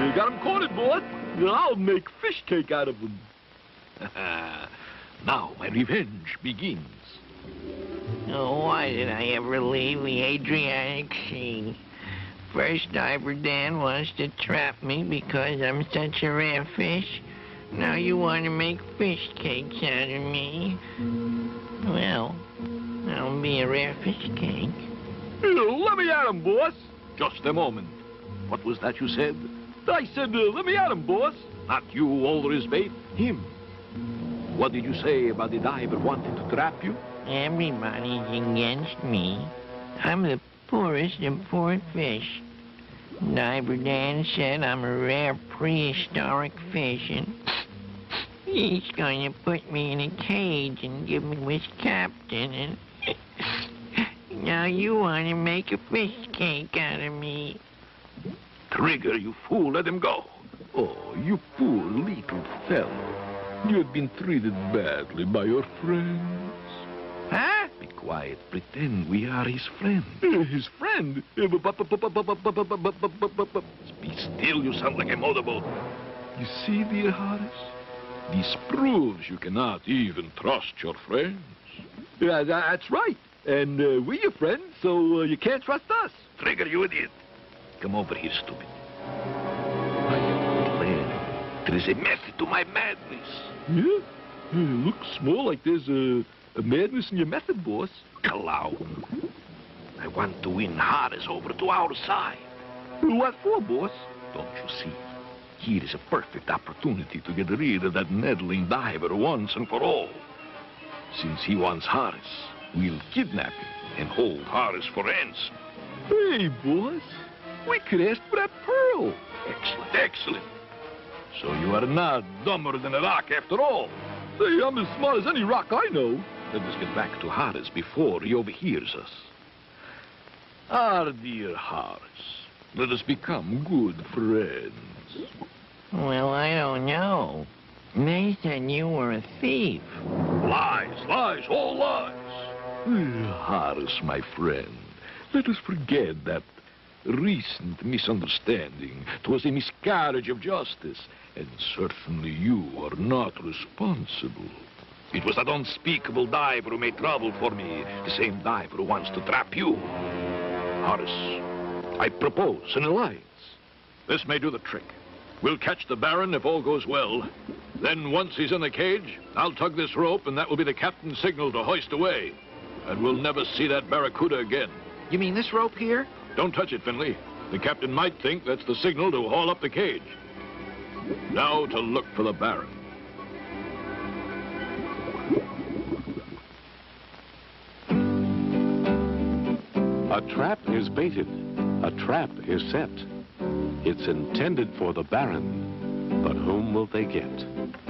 Got him cornered, boss. I'll make fish cake out of him. Now my revenge begins. Oh, why did I ever leave the Adriatic Sea? First, Diver Dan wants to trap me because I'm such a rare fish. Now you want to make fish cakes out of me. Well, I'll be a rare fish cake. Let me at him, boss. Just a moment. What was that you said? I said, let me at him, boss. Not you, Walrus Bait. Him. What did you say about the diver wanting to trap you? Everybody's against me. I'm the poorest of poor fish. Diver Dan said I'm a rare prehistoric fish, and he's going to put me in a cage and give me his captain, and now you want to make a fish cake out of me. Trigger, you fool, let him go. Oh, you poor little fellow. You have been treated badly by your friends. Huh? Be quiet. Pretend we are his friend. His friend? Be still, you sound like a motorboat. You see, dear Horace? This proves you cannot even trust your friends. Yeah, that's right. And we're your friends, so you can't trust us. Trigger, you idiot. Come over here, stupid. I have a plan. There is a method to my madness. Yeah? Looks more like there's a madness in your method, boss. Clown. I want to win Horace over to our side. What for, boss? Don't you see? Here is a perfect opportunity to get rid of that meddling diver once and for all. Since he wants Horace, we'll kidnap him and hold Horace for ransom. Hey, boss. We could ask for that pearl. Excellent, excellent. So you are not dumber than a rock after all. Hey, I'm as smart as any rock I know. Let us get back to Horace before he overhears us. Our dear Horace, let us become good friends. Well, I don't know. They said you were a thief. Lies, lies, all lies. Horace, my friend, let us forget that recent misunderstanding. 'Twas a miscarriage of justice, and certainly you are not responsible. It was that unspeakable diver who made trouble for me, the same diver who wants to trap you. Horace, I propose an alliance. This may do the trick. We'll catch the Baron if all goes well. Then once he's in the cage, I'll tug this rope, and that will be the captain's signal to hoist away. And we'll never see that barracuda again. You mean this rope here? Don't touch it, Finley. The captain might think that's the signal to haul up the cage. Now to look for the Baron. A trap is baited. A trap is set. It's intended for the Baron. But whom will they get?